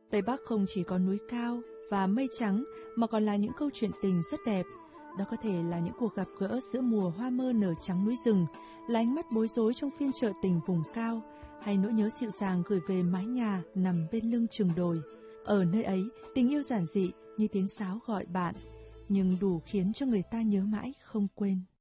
Tây Bắc không chỉ có núi cao và mây trắng mà còn là những câu chuyện tình rất đẹp. Đó có thể là những cuộc gặp gỡ giữa mùa hoa mơ nở trắng núi rừng, là ánh mắt bối rối trong phiên chợ tình vùng cao, hay nỗi nhớ dịu dàng gửi về mái nhà nằm bên lưng chừng đồi. Ở nơi ấy, tình yêu giản dị như tiếng sáo gọi bạn, nhưng đủ khiến cho người ta nhớ mãi không quên.